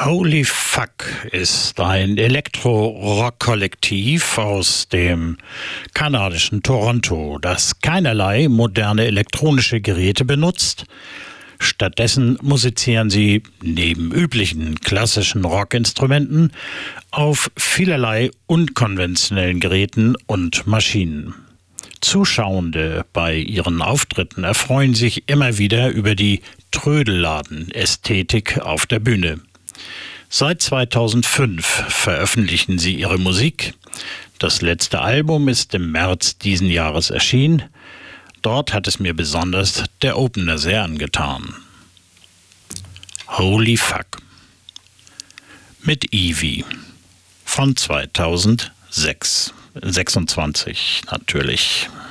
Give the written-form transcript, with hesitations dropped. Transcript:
Holy Fuck ist ein Elektro-Rock-Kollektiv aus dem kanadischen Toronto, das keinerlei moderne elektronische Geräte benutzt. Stattdessen musizieren sie neben üblichen klassischen Rockinstrumenten auf vielerlei unkonventionellen Geräten und Maschinen. Zuschauende bei ihren Auftritten erfreuen sich immer wieder über die Trödelladen-Ästhetik auf der Bühne. Seit 2005 veröffentlichen sie ihre Musik. Das letzte Album ist im März diesen Jahres erschienen. Dort hat es mir besonders der Opener sehr angetan. Holy Fuck mit Evie von 2006. 26 natürlich.